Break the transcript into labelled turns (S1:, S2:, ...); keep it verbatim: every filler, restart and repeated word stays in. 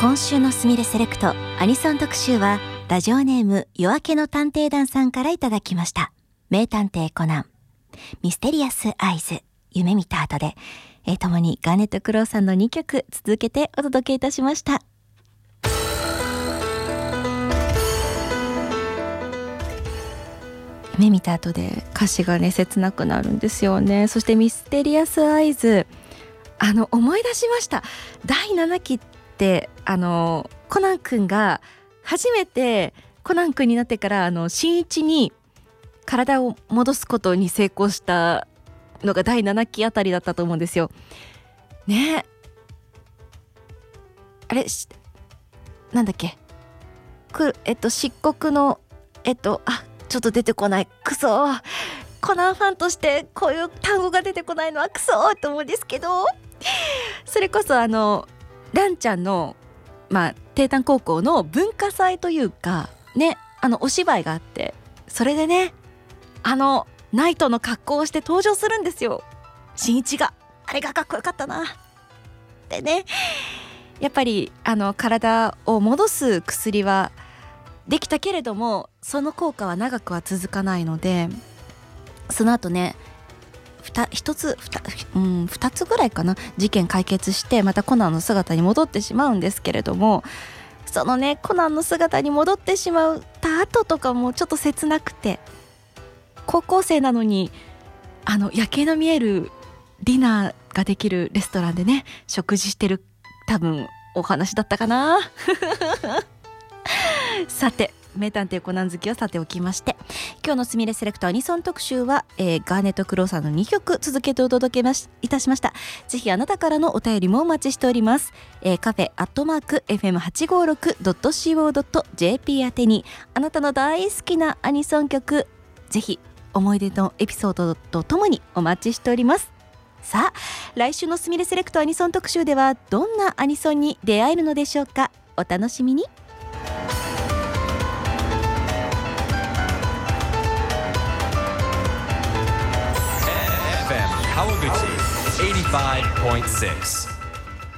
S1: 今週のすみれセレクトアニソン特集はラジオネーム夜明けの探偵団さんからいただきました。名探偵コナン、ミステリアスアイズ、夢見た後で、えー、ともにガーネット・クロウさんのにきょく続けてお届けいたしました。夢見た後で歌詞がね切なくなるんですよね。そしてミステリアスアイズ、あの思い出しました。だいななきってあのコナン君が初めてコナン君になってからあの新一に体を戻すことに成功したのがだいななきあたりだったと思うんですよね。あれなんだっけくえっと漆黒のえっとあちょっと出てこない、クソコナンファンとしてこういう単語が出てこないのはクソと思うんですけど、それこそあのランちゃんのまあ帝丹高校の文化祭というかね、あのお芝居があって、それでねあのナイトの格好をして登場するんですよ、新一が。あれがかっこよかったな。でね、やっぱりあの体を戻す薬はできたけれどもその効果は長くは続かないので、その後ね一つ二、うん、二つぐらいかな事件解決してまたコナンの姿に戻ってしまうんですけれども、そのねコナンの姿に戻ってしまった後とかもちょっと切なくて、高校生なのにあの夜景の見えるディナーができるレストランでね食事してる多分お話だったかなさて名探偵コナン好きはさておきまして、今日のすみれセレクトアニソン特集は、えー、ガーネット・クロウさんのにきょく続けてお届けましいたしました。ぜひあなたからのお便りもお待ちしております。えー、カフェアットマーク エフエムはちごろくドットシーオードットジェーピー 宛てにあなたの大好きなアニソン曲、ぜひ思い出のエピソードとともにお待ちしております。さあ来週のすみれセレクトアニソン特集ではどんなアニソンに出会えるのでしょうか。お楽しみに。
S2: エフエム Kawaguchi はちじゅうごてんろく